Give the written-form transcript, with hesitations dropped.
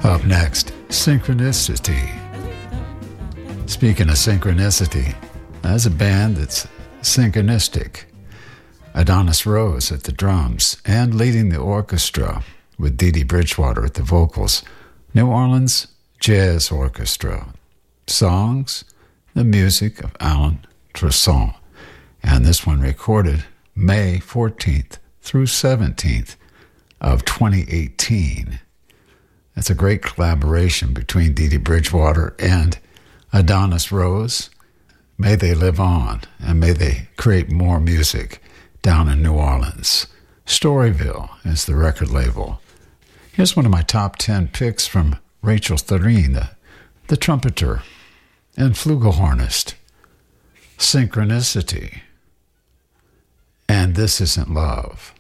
Up next, Synchronicity. Speaking of synchronicity, there's a band that's synchronistic. Adonis Rose at the drums and leading the orchestra with Dee Dee Bridgewater at the vocals. New Orleans Jazz Orchestra. Songs, the music of Alan Tresson. And this one recorded May 14th through 17th of 2018. That's a great collaboration between Dee Dee Bridgewater and Adonis Rose. May they live on, and may they create more music down in New Orleans. Storyville is the record label. Here's one of my top 10 picks from Rachel Therine, the trumpeter and flugelhornist. Synchronicity. And This Isn't Love.